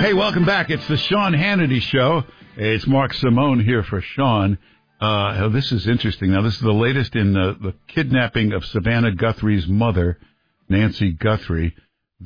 Hey, welcome back. It's the Sean Hannity Show. It's Mark Simone here for Sean. This is interesting. Now, this is the latest in the kidnapping of Savannah Guthrie's mother, Nancy Guthrie.